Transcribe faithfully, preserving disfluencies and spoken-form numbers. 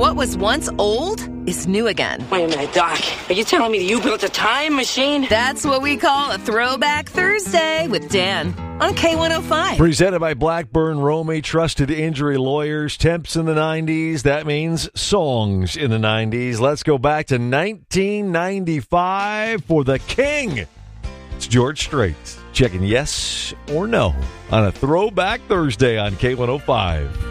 What was once old is new again. Wait a minute, Doc. Are you telling me that you built a time machine? That's what we call a Throwback Thursday with Dan on K one oh five. Presented by Blackburn Romey, trusted injury lawyers, temps in the nineties. That means songs in the nineties. Let's go back to nineteen ninety-five for the King. It's George Strait checking yes or no on a Throwback Thursday on K one oh five.